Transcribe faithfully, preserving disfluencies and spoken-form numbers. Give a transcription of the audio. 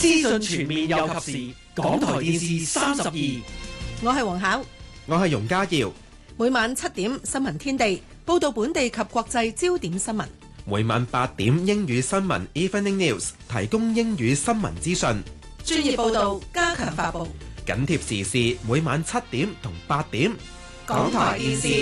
資訊全面又及時。港台電視三十二， 我係黃巧， 我係容家耀。 每晚七點新聞天地報道本地及國際焦點新聞。 每晚八點英語新聞 Evening News 提供英語新聞資訊， 專業報道加強發布， 緊貼時事。每晚七點同八點， 港台電視